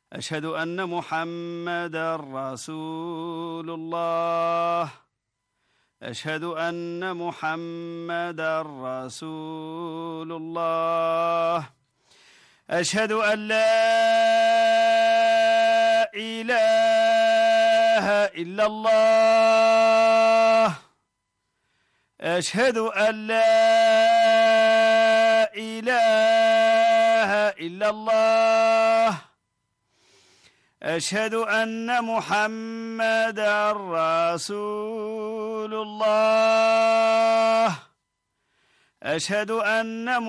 أشهد أن محمدا رسول الله. أشهد أن محمدا رسول الله. أشهد أن لا إله إلا الله. أشهد أن لا إله إلا الله. أشهد أن محمدا رسول الله. أشهد أن